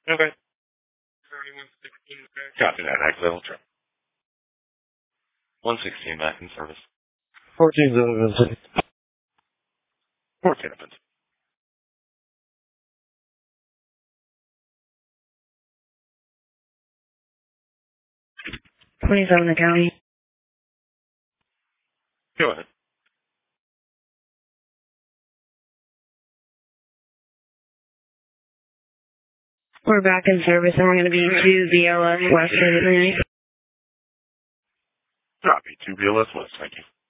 Okay. Copy that. Exit level trip. 116 back in service. 14's in 14 opens. 27 the county. Go ahead. We're back in service and we're going to be 2 BLS West for the night. Copy. 2 BLS West. Thank you.